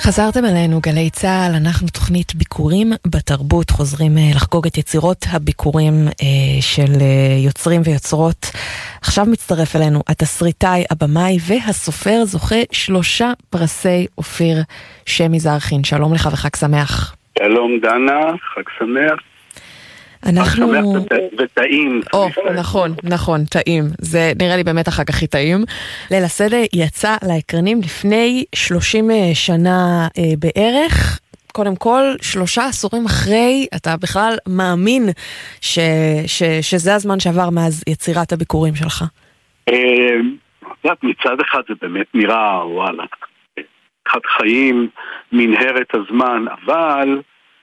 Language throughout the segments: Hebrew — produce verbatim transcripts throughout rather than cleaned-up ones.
חזרתם אלינו גלי צהל, אנחנו תוכנית ביקורים בתרבות, חוזרים לחגוג את יצירות הביקורים של יוצרים ויוצרות. עכשיו מצטרף אלינו התסריטאי, הבמאי והסופר, זוכה שלושה פרסי אופיר, שמי זרחין. שלום לך וחג שמח. שלום דנה, חג שמח. אנחנו... חג שמח וטעים. או, נכון, נכון, טעים. זה נראה לי באמת החג הכי טעים. ליל הסדר יצא לאקרנים לפני שלושים שנה אה, בערך. קודם כל, שלושה עשורים אחרי, אתה בכלל מאמין ש, ש, שזה הזמן שעבר מאז יצירת הביקורים שלך? אה, מצד אחד זה באמת נראה, וואלה, חד חיים, מנהרת הזמן, אבל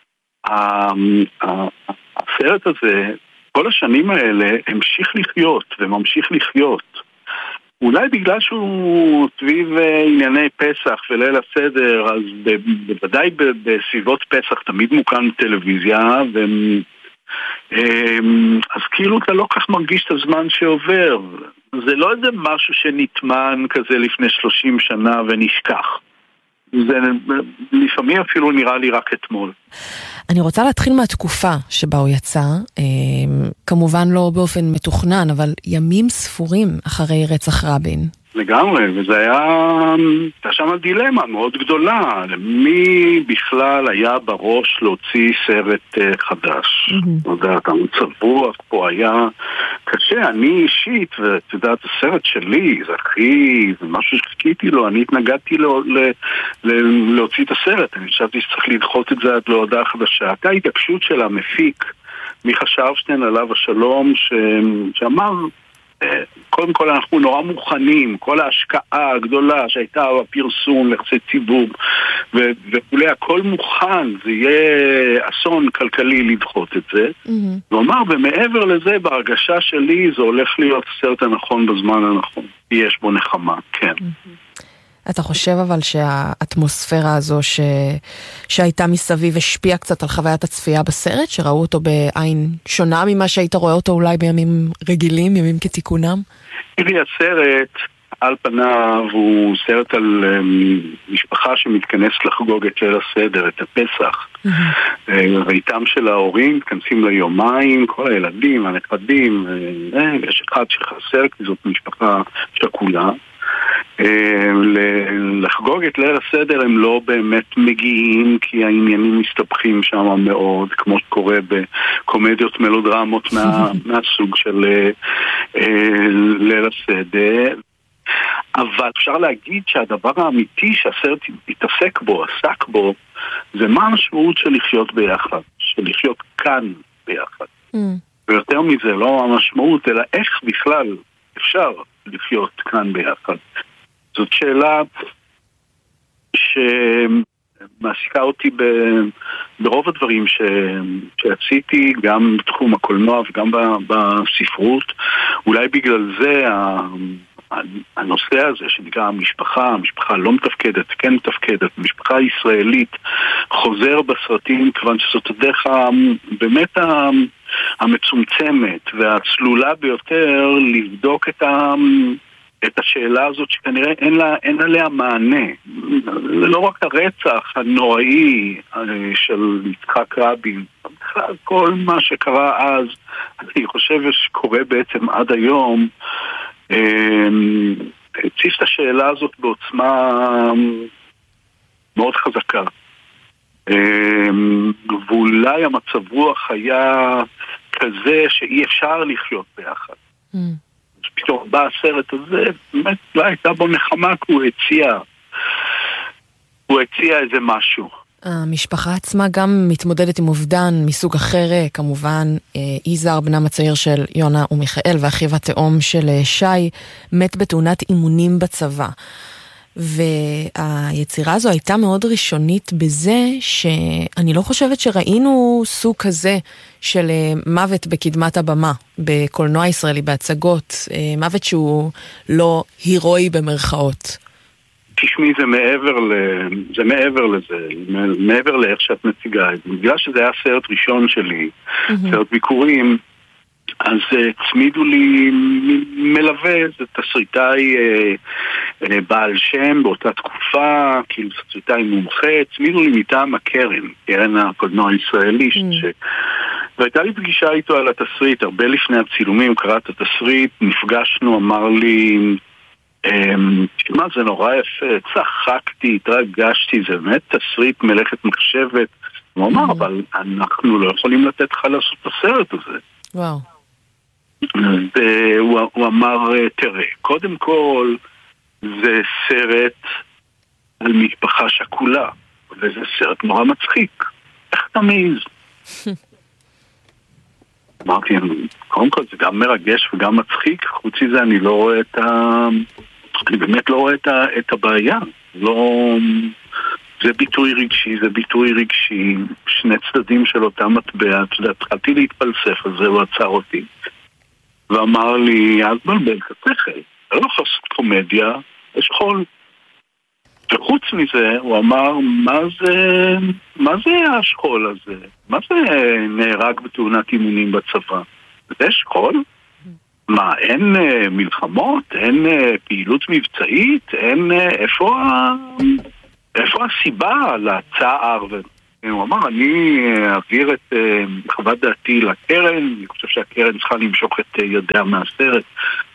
הסרט הזה, כל השנים האלה, המשיך לחיות וממשיך לחיות. אולי בגלל שהוא סביב ענייני פסח וליל הסדר, אז בוודאי בסביבות פסח תמיד מוקרן טלוויזיה, אז כאילו אתה לא כך מרגיש את הזמן שעובר. זה לא איזה משהו שנטמן כזה לפני שלושים שנה ונשכח. זה לפעמים אפילו נראה לי רק אתמול. אני רוצה להתחיל מהתקופה שבה הוא יצא, כמובן לא באופן מתוכנן, אבל ימים ספורים אחרי רצח רבין. לגמרי, וזה היה, הייתה שם דילמה מאוד גדולה, למי בכלל היה בראש להוציא סרט חדש. אתה יודע, המצב רוח פה היה קשה, אני אישית, ואת יודעת, הסרט שלי, זה הכי, זה משהו שחיכיתי לו, אני התנגדתי לו, ל, ל, להוציא את הסרט, אני חשבתי שצריך לדחות את זה עד להודעה חדשה. הייתה התעקשות של המפיק, מיכה שרפשטיין עליו השלום, ש, שאמר, קודם כל אנחנו נורא מוכנים, כל ההשקעה הגדולה שהייתה בפרסום, לחצי ציבור וכולי, הכל מוכן, זה יהיה אסון כלכלי לדחות את זה. הוא אמר, ומעבר לזה, בהרגשה שלי זה הולך להיות הסרט הנכון בזמן הנכון, יש בו נחמה, כן. אתה חושב אבל שהאטמוספירה הזו ש... שהייתה מסביב השפיעה קצת על חוויית הצפייה בסרט, שראו אותו בעין שונה ממה שהיית רואה אותו אולי בימים רגילים, ימים כתיקונם? תראי, הסרט על פניו הוא סרט על משפחה שמתכנסת לחגוג את ליל הסדר, את הפסח. ואיתם של ההורים מתכנסים ליומיים, כל הילדים, הנכדים, יש אחד שחסר, כי זאת משפחה שכולה. לחגוג את ליל הסדר הם לא באמת מגיעים, כי העניינים מסתבכים שם מאוד, כמו שקורה בקומדיות מלודרמות מה, מהסוג של ליל הסדר. אבל אפשר להגיד שהדבר האמיתי שהסרט התעסק בו, עסק בו, זה מה המשמעות של לחיות ביחד, של לחיות כאן ביחד. Mm. ויותר מזה, לא המשמעות, אלא איך בכלל אפשר לחיות כאן ביחד. זאת שאלה שמעסיקה אותי ברוב הדברים שעשיתי, גם בתחום הקולנוע וגם בספרות. אולי בגלל זה הנושא הזה שנקרא המשפחה, המשפחה לא מתפקדת, כן מתפקדת, המשפחה הישראלית חוזר בסרטים, כיוון שזאת הדרך באמת המצומצמת והצלולה ביותר לבדוק את ה... את השאלה הזאת שכנראה אין לה, אין עליה מענה. לא רק הרצח הנוראי של יצחק רבין, בכלל כל מה שקרה אז, אני חושב שקורה בעצם עד היום, הציף את השאלה הזאת בעוצמה מאוד חזקה. ואולי המצב רוח היה כזה שאי אפשר לחיות ביחד. פתאום בא הסרט הזה, באמת לא הייתה בו נחמה, כי הוא הציע, הוא הציע איזה משהו. המשפחה עצמה גם מתמודדת עם אובדן מסוג אחר, כמובן, איזר, בנם הצעיר של יונה ומיכאל, ואחיו התאום של שי, מת בתאונת אימונים בצבא. והיצירה הזו הייתה מאוד ראשונית בזה שאני לא חושבת שראינו סוג כזה של מוות בקדמת הבמה, בקולנוע ישראלי, בהצגות, מוות שהוא לא הירואי במרכאות. תשמעי, זה מעבר, ל... זה מעבר לזה, מעבר לאיך שאת מציגה את זה. בגלל שזה היה סרט ראשון שלי, mm-hmm. סרט ביקורים, אז צמידו לי מלווה, זה תסריטאי בעל שם באותה תקופה, כאילו תסריטאי מומחה, הצמידו לי מטעם הקרן, קרן הקולנוע הישראלי, ש... והייתה לי פגישה איתו על התסריט, הרבה לפני הצילומים, הוא קרא את התסריט, נפגשנו, אמר לי, מה זה נורא יפה, צחקתי, התרגשתי, זה באמת תסריט מלאכת מחשבת. הוא אמר, אבל אנחנו לא יכולים לתת לך לעשות את הסרט הזה. וואו. הוא אמר, תראה, קודם כל זה סרט על משפחה שכולה, וזה סרט נורא מצחיק. איך אתה מעיז? אמרתי, קודם כל זה גם מרגש וגם מצחיק, חוץ מזה אני לא רואה את ה... אני באמת לא רואה את, ה... את הבעיה. לא... זה ביטוי רגשי, זה ביטוי רגשי, שני צדדים של אותה מטבע, אתה יודע, התחלתי להתפלסף, אז זה הוא עצר אותי. ואמר לי, אז בלבל כתכל, לא יכול לעשות קומדיה, יש חול. וחוץ מזה, הוא אמר, מה זה, מה זה השכול הזה? מה זה נהרג בתאונת אימונים בצבא? זה שכול? מה, אין uh, מלחמות? אין uh, פעילות מבצעית? אין, uh, איפה, איפה הסיבה לצער? הוא אמר, אני אעביר את uh, חוות דעתי לקרן, אני חושב שהקרן צריכה למשוך את uh, ידיה מהסרט.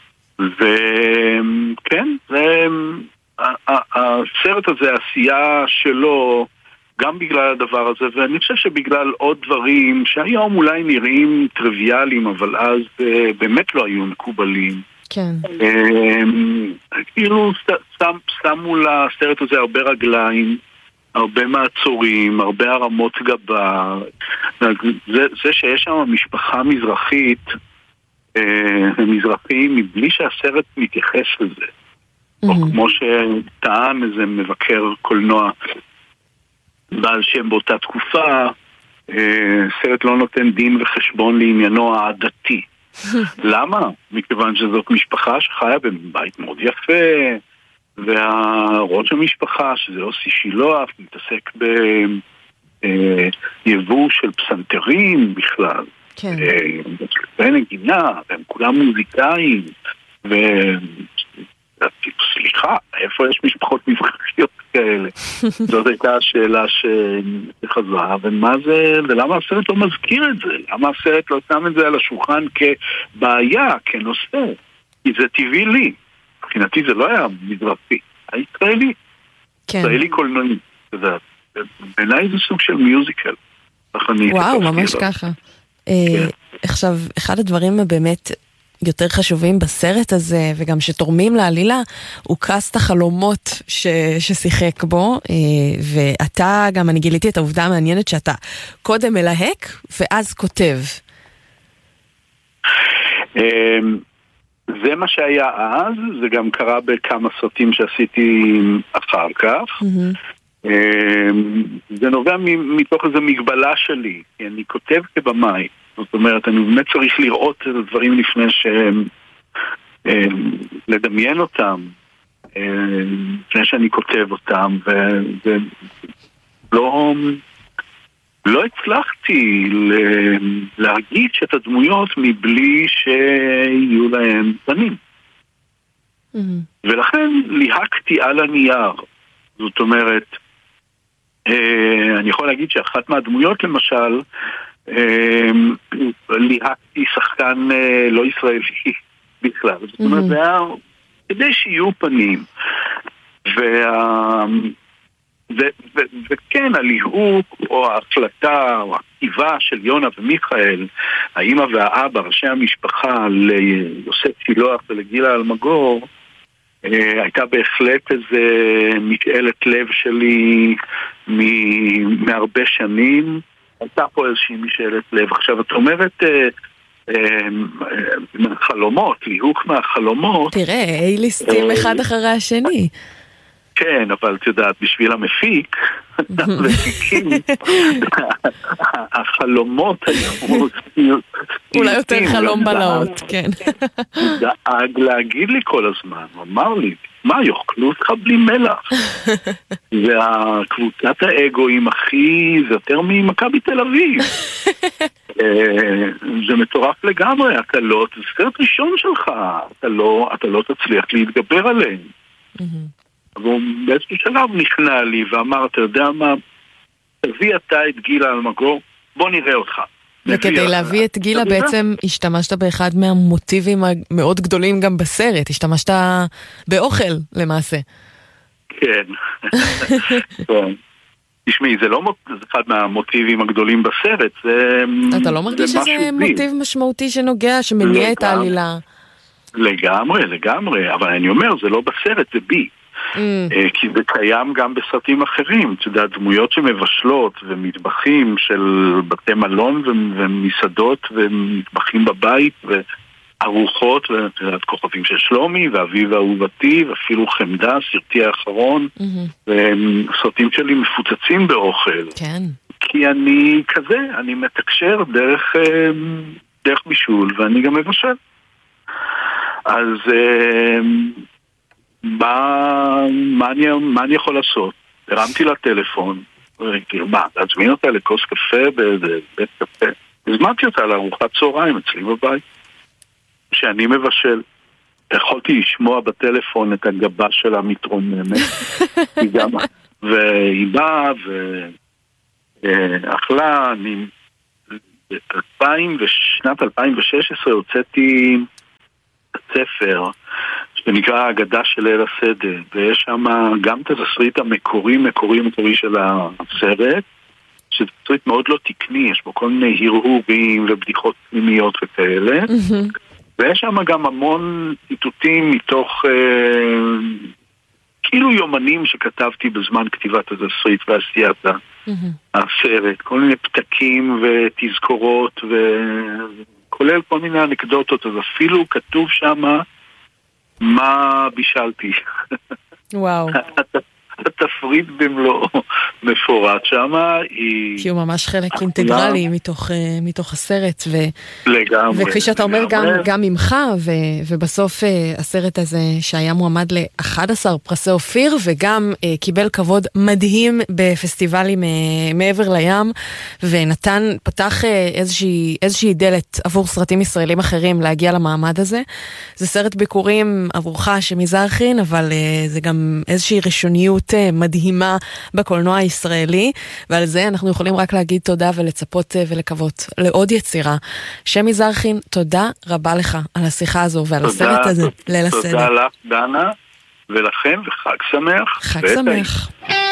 וכן, זה... הסרט הזה, העשייה שלו, גם בגלל הדבר הזה, ואני חושב שבגלל עוד דברים שהיום אולי נראים טריוויאליים, אבל אז אה, באמת לא היו מקובלים. כן. אה, כאילו שם, שמו לסרט הזה הרבה רגליים, הרבה מעצורים, הרבה הרמות גבה. זה, זה שיש שם משפחה מזרחית, אה, מזרחי, מבלי שהסרט מתייחס לזה. או כמו שטען איזה מבקר קולנוע בעל שם באותה תקופה, סרט לא נותן דין וחשבון לעניינו העדתי. למה? מכיוון שזאת משפחה שחיה בבית מאוד יפה, והראש המשפחה, שזה יוסי שילוח, מתעסק ביבוא של פסנתרים בכלל. כן. ונגינה, והם כולם מוזיקאים, ו... סליחה, איפה יש משפחות מזרחיות כאלה? זאת הייתה השאלה שחזרה, ומה זה, ולמה הסרט לא מזכיר את זה? למה הסרט לא שם את זה על השולחן כבעיה, כנושא? כי זה טבעי לי. מבחינתי זה לא היה מזרחי, היה ישראלי. ישראלי קולנועי. בעיניי זה סוג של מיוזיקל. וואו, ממש ככה. עכשיו, אחד הדברים באמת יותר חשובים בסרט הזה, וגם שתורמים לעלילה, הוא קאסט החלומות ש... ששיחק בו, ואתה גם, אני גיליתי את העובדה המעניינת שאתה קודם מלהק, ואז כותב. זה מה שהיה אז, זה גם קרה בכמה סרטים שעשיתי אחר כך. זה נובע מתוך איזו מגבלה שלי, כי אני כותב כבמאי. זאת אומרת, אני באמת צריך לראות את הדברים לפני שהם, לדמיין אותם, לפני שאני כותב אותם, ולא לא הצלחתי להרגיש את הדמויות מבלי שיהיו להם פנים. ולכן ליהקתי על הנייר. זאת אומרת, אני יכול להגיד שאחת מהדמויות למשל, ליהקתי שחקן לא ישראלי בכלל. זאת אומרת, זה היה כדי שיהיו פנים. וכן, הליהוק או ההחלטה או הכתיבה של יונה ומיכאל, האמא והאבא, ראשי המשפחה, ליוסף שילוח ולגילה אלמגור, הייתה בהחלט איזה משאלת לב שלי מהרבה שנים. הייתה פה איזושהי משאלת לב. עכשיו, את אומרת מהחלומות, ליהוק מהחלומות. תראה, ליסטים אחד אחרי השני. כן, אבל את יודעת, בשביל המפיק, המפיקים, החלומות היו... אולי יותר חלום בלהות, כן. דאג להגיד לי כל הזמן, הוא אמר לי, מה, יאכלו אותך בלי מלח? והקבוצת האגואים הכי, זה יותר ממכבי תל אביב. זה מטורף לגמרי, אתה לא, זה סרט ראשון שלך, אתה לא תצליח להתגבר עליהם. והוא באיזשהו שלב נכנע לי ואמר, אתה יודע מה, תביא אתה את גילה אלמגור, בוא נראה אותך. וכדי להביא את גילה בעצם השתמשת באחד מהמוטיבים המאוד גדולים גם בסרט, השתמשת באוכל למעשה. כן. תשמעי, זה לא אחד מהמוטיבים הגדולים בסרט, זה... אתה לא מרגיש שזה מוטיב משמעותי שנוגע, שמניע את העלילה? לגמרי, לגמרי, אבל אני אומר, זה לא בסרט, זה בי. כי זה קיים גם בסרטים אחרים, אתה יודע, דמויות שמבשלות ומטבחים של בתי מלון ומסעדות ומטבחים בבית וארוחות, כוכבים של שלומי ואביב האהובתי ואפילו חמדה, סרטי האחרון, וסרטים שלי מפוצצים באוכל. כן. כי אני כזה, אני מתקשר דרך, דרך בישול ואני גם מבשל. אז מה, מה, אני, מה אני יכול לעשות? הרמתי לה טלפון, מה, להזמין אותה לכוס קפה בבית קפה. הזמנתי אותה לארוחת צהריים אצלי בבית, שאני מבשל. יכולתי לשמוע בטלפון את הגבה שלה מתרוממת, והיא באה ואכלה. אני בשנת אלפיים ושש עשרה הוצאתי ספר שנקרא האגדה של ליל השדה, ויש שם גם את התסריט המקורי, מקורי מקורי של הסרט, שזה תסריט מאוד לא תקני, יש בו כל מיני הרהורים ובדיחות פנימיות וכאלה, ויש שם גם המון ציטוטים מתוך אה, כאילו יומנים שכתבתי בזמן כתיבת התסריט ועשיית הסרט, כל מיני פתקים ותזכורות וכולל כל מיני אנקדוטות, אז אפילו כתוב שם מה בישלתי. וואו. התפריט במלוא מפורט שמה. כי הוא ממש חלק אינטגרלי מתוך, מתוך הסרט. ו... לגמרי. וכפי שאתה אומר גם, גם ממך, ו... ובסוף הסרט הזה שהיה מועמד ל-אחד עשר פרסי אופיר, וגם uh, קיבל כבוד מדהים בפסטיבלים uh, מעבר לים, ונתן, פתח uh, איזושהי, איזושהי דלת עבור סרטים ישראלים אחרים להגיע למעמד הזה. זה סרט ביקורים עבורך שמזרחין, אבל uh, זה גם איזושהי ראשוניות מדהימה בקולנוע הישראלי, ועל זה אנחנו יכולים רק להגיד תודה ולצפות ולקוות לעוד יצירה. שמי זרחין, תודה רבה לך על השיחה הזו ועל תודה, הסרט הזה, ליל השדה. תודה לך, דנה, ולכם, וחג שמח. חג שמח.